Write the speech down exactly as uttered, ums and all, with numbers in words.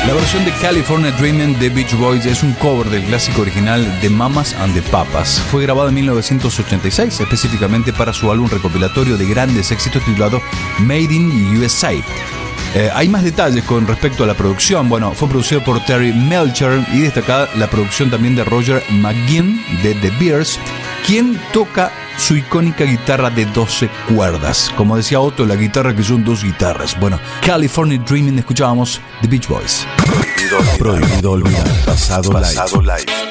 La versión de California Dreamin' de Beach Boys es un cover del clásico original de Mamas and the Papas. Fue grabado en mil novecientos ochenta y seis, específicamente para su álbum recopilatorio de grandes éxitos titulado Made in U S A. Eh, hay más detalles con respecto a la producción. Bueno, fue producido por Terry Melcher y destacada la producción también de Roger McGuinn de The Bears, quien toca su icónica guitarra de doce cuerdas. Como decía Otto, la guitarra que son dos guitarras. Bueno, California Dreamin' escuchábamos The Beach Boys. Prohibido olvidar. Pasado, pasado live. live.